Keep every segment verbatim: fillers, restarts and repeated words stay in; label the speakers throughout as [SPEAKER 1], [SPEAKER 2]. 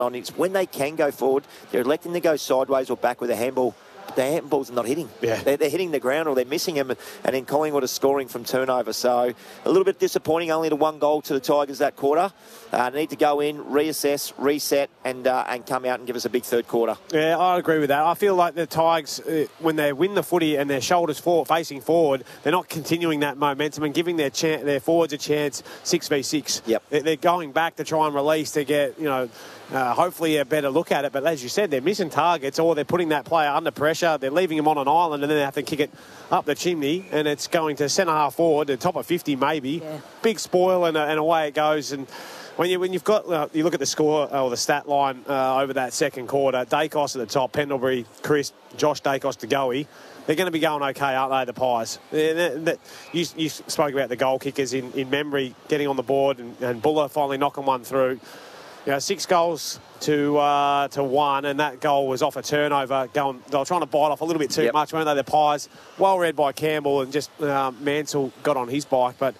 [SPEAKER 1] on. It's when they can go forward, they're electing to go sideways or back with a handball. The handballs are not hitting.
[SPEAKER 2] Yeah.
[SPEAKER 1] They're, they're hitting the ground or they're missing them, and then Collingwood is scoring from turnover. So a little bit disappointing, only the one goal to the Tigers that quarter. Uh, need to go in, reassess, reset, and uh, and come out and give us a big third quarter.
[SPEAKER 2] Yeah, I agree with that. I feel like the Tigers, uh, when they win the footy and their shoulders forward, facing forward, they're not continuing that momentum and giving their cha- their forwards a chance six v six.
[SPEAKER 1] Yep.
[SPEAKER 2] They're, they're going back to try and release to get, you know, uh, hopefully a better look at it. But as you said, they're missing targets, or they're putting that player under pressure. They're leaving him on an island, and then they have to kick it up the chimney, and it's going to centre half forward, the top of fifty maybe.
[SPEAKER 3] Yeah. Big
[SPEAKER 2] Spoil, and, and away it goes. And When, you, when you've got, uh, you look at the score or the stat line uh, over that second quarter, Dacos at the top, Pendlebury, Chris, Josh Dacos to Goey, they're going to be going okay, aren't they, the Pies? They're, they're, they're, you, you spoke about the goal kickers in, in memory, getting on the board, and, and Buller finally knocking one through. You know, six goals to uh, to one, and that goal was off a turnover. Going, they were trying to bite off a little bit too
[SPEAKER 1] yep.
[SPEAKER 2] much, weren't they, the Pies? Well read by Campbell, and just uh, Mansell got on his bike, but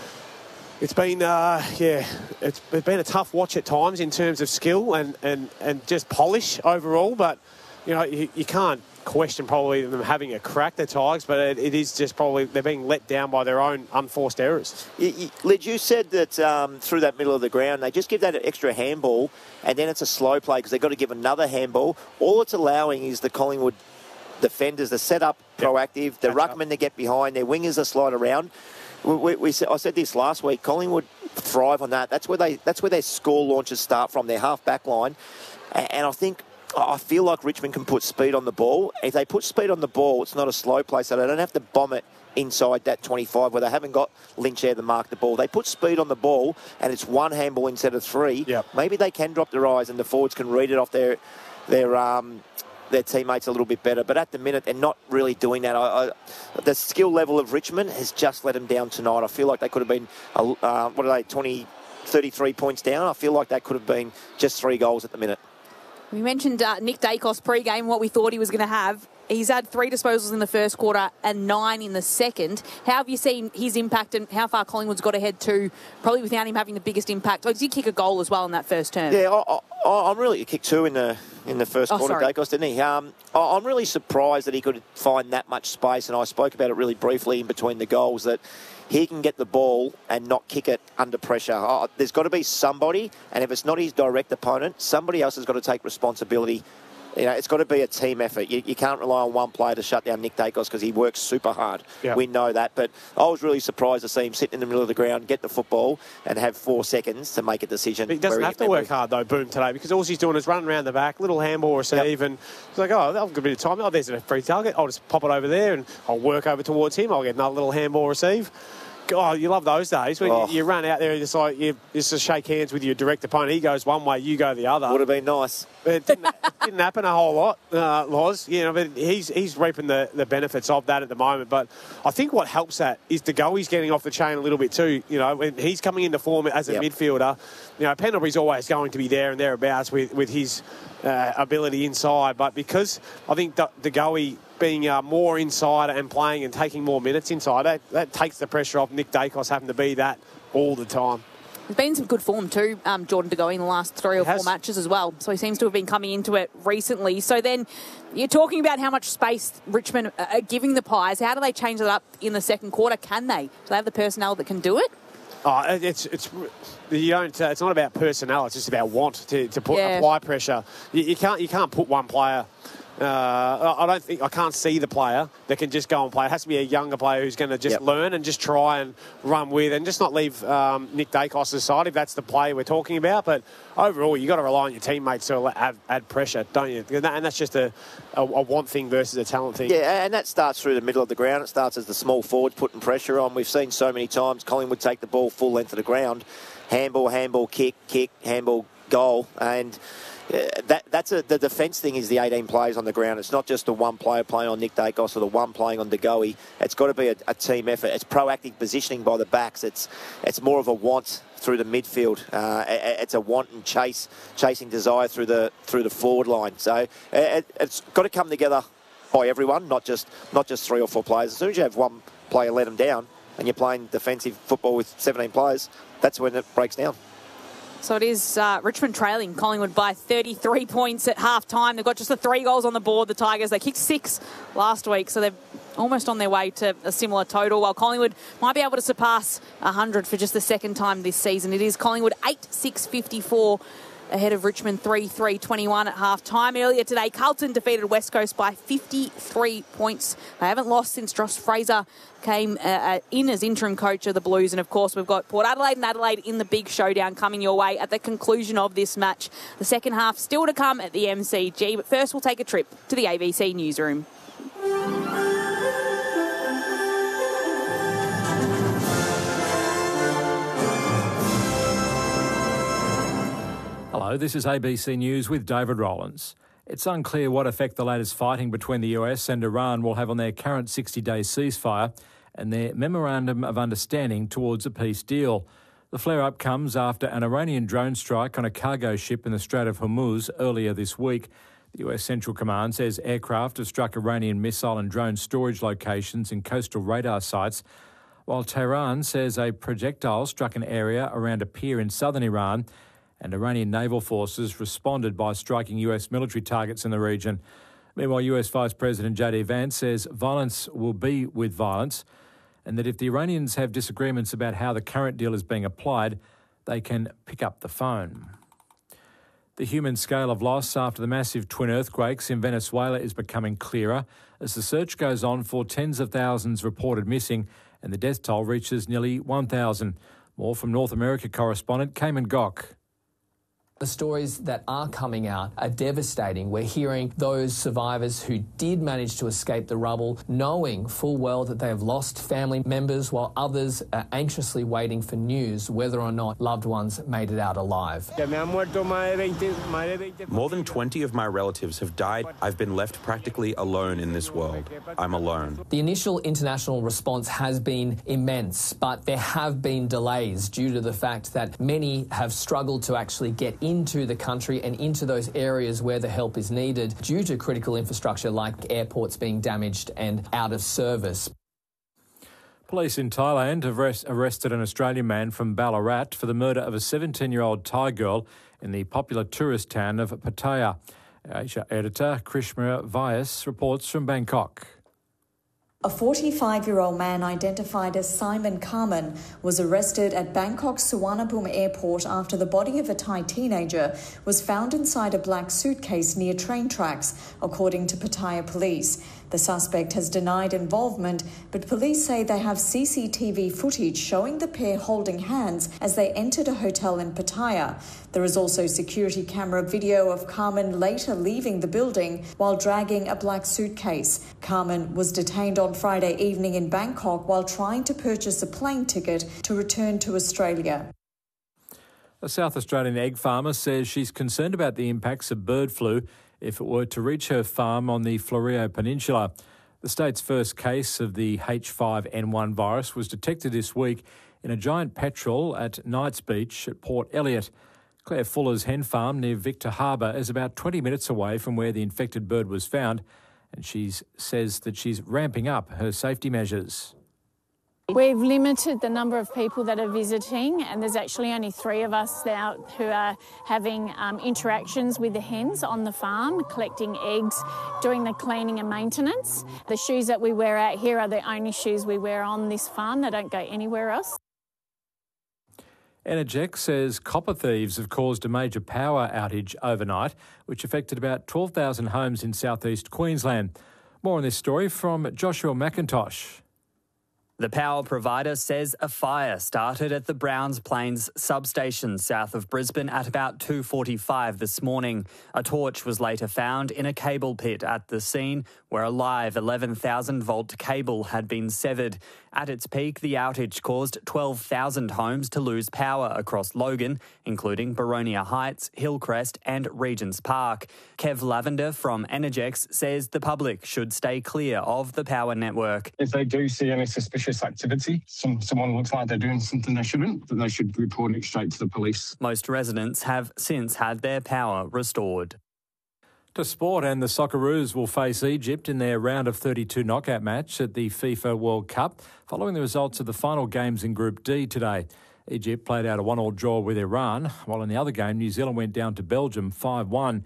[SPEAKER 2] it's been, uh, yeah, it's, it's been a tough watch at times in terms of skill and, and, and just polish overall. But, you know, you, you can't question probably them having a crack, the Tigers, but it, it is just probably they're being let down by their own unforced errors.
[SPEAKER 1] You, you, Lid, you said that um, through that middle of the ground, they just give that extra handball, and then it's a slow play because they've got to give another handball. All it's allowing is the Collingwood defenders to set up proactive, the
[SPEAKER 2] Catch
[SPEAKER 1] ruckman
[SPEAKER 2] up.
[SPEAKER 1] to get behind, their wingers to slide around. We, we, we, I said this last week. Collingwood thrive on that. That's where they. That's where their score launches start from. Their half back line, and, and I think I feel like Richmond can put speed on the ball. If they put speed on the ball, it's not a slow play, so they don't have to bomb it inside that twenty-five where they haven't got Lynch there to mark the ball. They put speed on the ball, and it's one handball instead of three.
[SPEAKER 2] Yep.
[SPEAKER 1] Maybe they can drop their eyes, and the forwards can read it off their their um. their teammates a little bit better. But at the minute, they're not really doing that. I, I, the skill level of Richmond has just let them down tonight. I feel like they could have been, uh, what are they, twenty, thirty-three points down. I feel like that could have been just three goals at the minute.
[SPEAKER 3] We mentioned uh, Nick Dacos pre-game, what we thought he was going to have. He's had three disposals in the first quarter and nine in the second. How have you seen his impact and how far Collingwood's got ahead to, probably without him having the biggest impact? Like, did he kick a goal as well in that first term?
[SPEAKER 1] Yeah, I, I, I'm really... He kicked two in the in the first
[SPEAKER 3] oh,
[SPEAKER 1] quarter,
[SPEAKER 3] sorry.
[SPEAKER 1] Dacos, didn't he? Um, I, I'm really surprised that he could find that much space, and I spoke about it really briefly in between the goals, that he can get the ball and not kick it under pressure. Oh, there's got to be somebody, and if it's not his direct opponent, somebody else has got to take responsibility. You know, it's got to be a team effort. You, you can't rely on one player to shut down Nick Dacos because he works super hard.
[SPEAKER 2] Yeah.
[SPEAKER 1] We know that. But I was really surprised to see him sit in the middle of the ground, get the football, and have four seconds to make a decision.
[SPEAKER 2] He doesn't have to work hard, though, Boom, today, because all he's doing is running around the back, little handball receive, yep. and he's like, oh, I've got a bit of time. Oh, there's a free target. I'll just pop it over there, and I'll work over towards him. I'll get another little handball receive. God, you love those days when oh. you, you run out there and just like you just to shake hands with your direct opponent. He goes one way, you go the other.
[SPEAKER 1] Would have been nice.
[SPEAKER 2] But it didn't, it didn't happen a whole lot, uh, Loz. You know, but he's he's reaping the, the benefits of that at the moment. But I think what helps that is De Goey's getting off the chain a little bit too. You know, when he's coming into form as a
[SPEAKER 1] yep.
[SPEAKER 2] midfielder. You know, Pendlebury's always going to be there and thereabouts with with his uh, ability inside. But because I think De, De Goey being uh, more inside and playing and taking more minutes inside, that, that takes the pressure off Nick Dacos having to be that all the time.
[SPEAKER 3] There's been some good form too, um, Jordan De Goey, in the last three or four matches as well. So he seems to have been coming into it recently. So then you're talking about how much space Richmond are giving the Pies. How do they change it up in the second quarter? Can they? Do they have the personnel that can do it?
[SPEAKER 2] Oh, it's it's you don't. Uh, it's not about personnel. It's just about want to, to put
[SPEAKER 3] yeah.
[SPEAKER 2] apply pressure. You, you can't you can't put one player. Uh, I don't think I can't see the player that can just go and play. It has to be a younger player who's going to just
[SPEAKER 1] yep.
[SPEAKER 2] learn and just try and run with and just not leave um, Nick Dacos' side if that's the play we're talking about. But overall, you got to rely on your teammates to add, add pressure, don't you? And that's just a, a, a want thing versus a talent thing.
[SPEAKER 1] Yeah, and that starts through the middle of the ground. It starts as the small forwards putting pressure on. We've seen so many times Collingwood take the ball full length of the ground, handball, handball, kick, kick, handball, goal, and. Uh, that that's a, the defence thing is the eighteen players on the ground. It's not just the one player playing on Nick Dacos or the one playing on De Goey. It's got to be a, a team effort. It's proactive positioning by the backs. It's it's more of a want through the midfield. Uh, it's a want and chase, chasing desire through the through the forward line. So it, it's got to come together by everyone, not just not just three or four players. As soon as you have one player let them down, and you're playing defensive football with seventeen players, that's when it breaks down.
[SPEAKER 3] So it is uh, Richmond trailing Collingwood by thirty-three points at half-time. They've got just the three goals on the board, the Tigers. They kicked six last week, so they're almost on their way to a similar total, while Collingwood might be able to surpass one hundred for just the second time this season. It is Collingwood eight six fifty-four ahead of Richmond three three twenty-one at half-time. Earlier today, Carlton defeated West Coast by fifty-three points. They haven't lost since Josh Fraser came uh, in as interim coach of the Blues. And, of course, we've got Port Adelaide and Adelaide in the big showdown coming your way at the conclusion of this match. The second half still to come at the M C G. But first, we'll take a trip to the A B C newsroom.
[SPEAKER 4] Hello, this is A B C News with David Rowlands. It's unclear what effect the latest fighting between the U S and Iran will have on their current sixty-day ceasefire and their memorandum of understanding towards a peace deal. The flare-up comes after an Iranian drone strike on a cargo ship in the Strait of Hormuz earlier this week. The U S Central Command says aircraft have struck Iranian missile and drone storage locations and coastal radar sites, while Tehran says a projectile struck an area around a pier in southern Iran, and Iranian naval forces responded by striking U S military targets in the region. Meanwhile, U S Vice President J D Vance says violence will be with violence, and that if the Iranians have disagreements about how the current deal is being applied, they can pick up the phone. The human scale of loss after the massive twin earthquakes in Venezuela is becoming clearer as the search goes on for tens of thousands reported missing and the death toll reaches nearly one thousand. More from North America correspondent Cayman Gock.
[SPEAKER 5] The stories that are coming out are devastating. We're hearing those survivors who did manage to escape the rubble, knowing full well that they have lost family members, while others are anxiously waiting for news whether or not loved ones made it out alive.
[SPEAKER 6] More than twenty of my relatives have died. I've been left practically alone in this world. I'm alone.
[SPEAKER 5] The initial international response has been immense, but there have been delays due to the fact that many have struggled to actually get into the country and into those areas where the help is needed due to critical infrastructure like airports being damaged and out of service.
[SPEAKER 4] Police in Thailand have arrest- arrested an Australian man from Ballarat for the murder of a seventeen-year-old Thai girl in the popular tourist town of Pattaya. Asia editor Krishma Vyas reports from Bangkok.
[SPEAKER 7] A forty-five-year-old man identified as Simon Carmen was arrested at Bangkok's Suvarnabhumi airport after the body of a Thai teenager was found inside a black suitcase near train tracks, according to Pattaya police. The suspect has denied involvement, but police say they have C C T V footage showing the pair holding hands as they entered a hotel in Pattaya. There is also security camera video of Carmen later leaving the building while dragging a black suitcase. Carmen was detained on Friday evening in Bangkok while trying to purchase a plane ticket to return to Australia.
[SPEAKER 4] A South Australian egg farmer says she's concerned about the impacts of bird flu if it were to reach her farm on the Florio Peninsula. The state's first case of the H five N one virus was detected this week in a giant petrel at Knights Beach at Port Elliot. Claire Fuller's hen farm near Victor Harbour is about twenty minutes away from where the infected bird was found, and she says that she's ramping up her safety measures.
[SPEAKER 8] We've limited the number of people that are visiting, and there's actually only three of us now who are having um, interactions with the hens on the farm, collecting eggs, doing the cleaning and maintenance. The shoes that we wear out here are the only shoes we wear on this farm. They don't go anywhere else.
[SPEAKER 4] Energex says copper thieves have caused a major power outage overnight, which affected about twelve thousand homes in southeast Queensland. More on this story from Joshua McIntosh.
[SPEAKER 9] The power provider says a fire started at the Browns Plains substation south of Brisbane at about two forty-five this morning. A torch was later found in a cable pit at the scene where a live eleven thousand volt cable had been severed. At its peak, the outage caused twelve thousand homes to lose power across Logan, including Baronia Heights, Hillcrest and Regents Park. Kev Lavender from Energex says the public should stay clear of the power network.
[SPEAKER 10] If they do see any suspicious activity, some, someone looks like they're doing something they shouldn't, then they should report it straight to the police.
[SPEAKER 9] Most residents have since had their power restored.
[SPEAKER 4] To sport, and the Socceroos will face Egypt in their round of thirty-two knockout match at the FIFA World Cup, following the results of the final games in Group D today. Egypt played out a one-all draw with Iran, while in the other game, New Zealand went down to Belgium five one.